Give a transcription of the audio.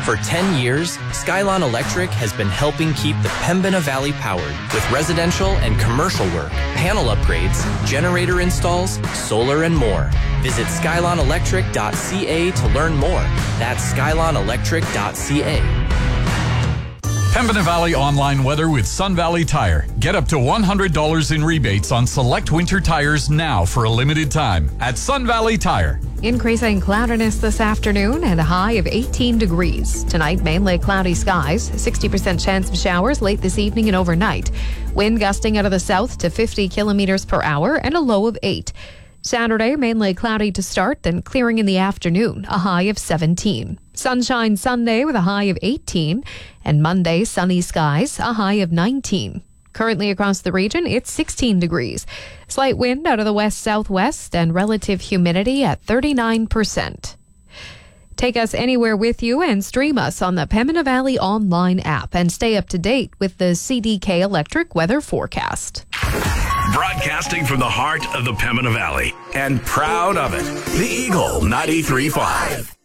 For 10 years, Skylon Electric has been helping keep the Pembina Valley powered with residential and commercial work, panel upgrades, generator installs, solar, and more. Visit skylonelectric.ca to learn more. That's skylonelectric.ca. Pembina Valley online weather with Sun Valley Tire. Get up to $100 in rebates on select winter tires now for a limited time at Sun Valley Tire. Increasing cloudiness this afternoon and a high of 18 degrees. Tonight, mainly cloudy skies, 60% chance of showers late this evening and overnight. Wind gusting out of the south to 50 kilometers per hour and a low of 8. Saturday, mainly cloudy to start, then clearing in the afternoon, a high of 17. Sunshine Sunday with a high of 18. And Monday, sunny skies, a high of 19. Currently across the region, it's 16 degrees. Slight wind out of the west-southwest and relative humidity at 39%. Take us anywhere with you and stream us on the Pembina Valley online app and stay up to date with the CDK Electric weather forecast. Broadcasting from the heart of the Pembina Valley and proud of it, the Eagle 93.5.